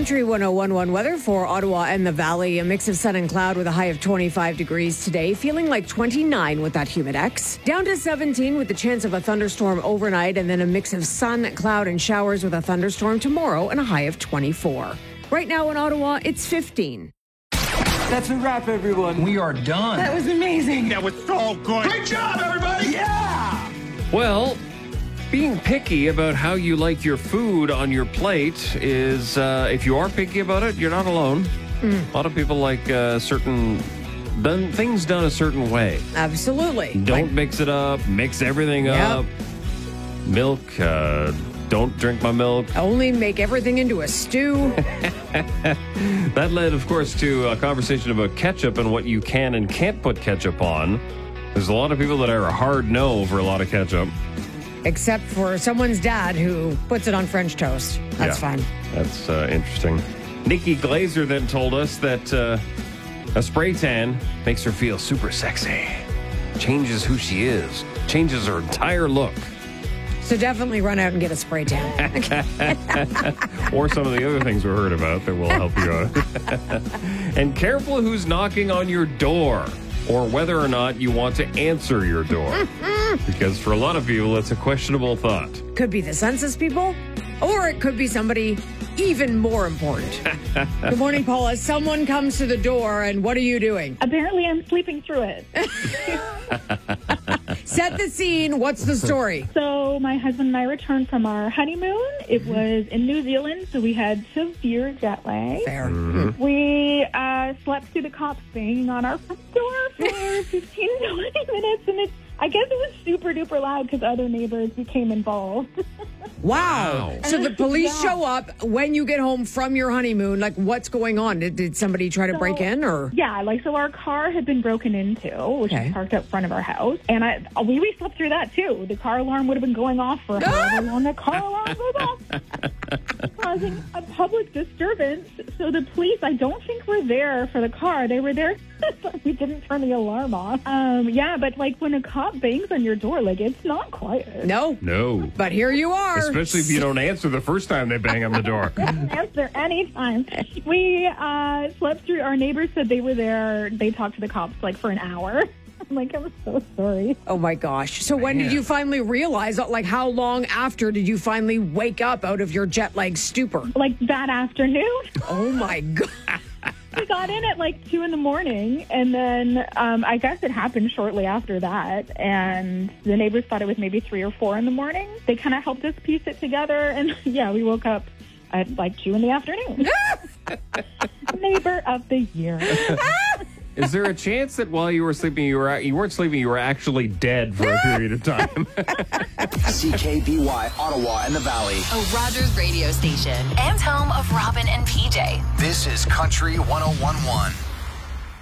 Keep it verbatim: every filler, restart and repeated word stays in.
Country one oh one point one weather for Ottawa and the Valley. A mix of sun and cloud with a high of twenty-five degrees today. Feeling like twenty-nine with that humidex. Down to seventeen with the chance of a thunderstorm overnight. And then a mix of sun, cloud, and showers with a thunderstorm tomorrow and a high of twenty-four. Right now in Ottawa, it's fifteen. That's a wrap, everyone. We are done. That was amazing. That was so good. Great job, everybody. Yeah! Well, being picky about how you like your food on your plate is, uh, if you are picky about it, you're not alone. Mm. A lot of people like uh, certain done, things done a certain way. Absolutely. Don't like, mix it up. Mix everything yep. up. Milk. Uh, don't drink my milk. Only make everything into a stew. That led, of course, to a conversation about ketchup and what you can and can't put ketchup on. There's a lot of people that are a hard no for a lot of ketchup. Except for someone's dad who puts it on French toast. That's yeah, fine. That's uh, interesting. Nikki Glazer then told us that uh, a spray tan makes her feel super sexy. Changes who she is. Changes her entire look. So definitely run out and get a spray tan. Or some of the other things we heard about that will help you out. And careful who's knocking on your door or whether or not you want to answer your door. Because for a lot of people, it's a questionable thought. Could be the census people, or it could be somebody even more important. Good morning, Paula. Someone comes to the door, and what are you doing? Apparently, I'm sleeping through it. Set the scene. What's the story? So my husband and I returned from our honeymoon. It was in New Zealand, so we had severe jet lag. Fair. Mm-hmm. We uh, slept through the cops banging on our front door for fifteen to twenty minutes, and it, I guess it was super duper loud because other neighbors became involved. Wow. So the police Yeah. show up when you get home from your honeymoon. Like, what's going on? Did, did somebody try to So, break in, or? Yeah, like, so our car had been broken into, which Okay. is parked out front of our house. And I we, we slept through that, too. The car alarm would have been going off for however long the car alarm was off, causing a public disturbance. So the police, I don't think were there for the car. They were there, but we didn't turn the alarm off. Um, yeah, but, like, when a cop bangs on your door, like, it's not quiet. No. No. But here you are. Especially if you don't answer the first time they bang on the door. Answer anytime. We uh, slept through. Our neighbors said they were there. They talked to the cops like for an hour. I'm like, I'm so sorry. Oh my gosh. So when did you finally realize, like, how long after did you finally wake up out of your jet lag stupor? Like that afternoon. Oh my God. We got in at like two in the morning, and then um, I guess it happened shortly after that. And the neighbors thought it was maybe three or four in the morning. They kind of helped us piece it together, and yeah, we woke up at like two in the afternoon. Neighbor of the year. Is there a chance that while you were sleeping, you were you weren't sleeping, you were actually dead for a period of time? C K B Y, Ottawa and the Valley. A Rogers radio station and home of Robin and P J. This is Country one oh one point one.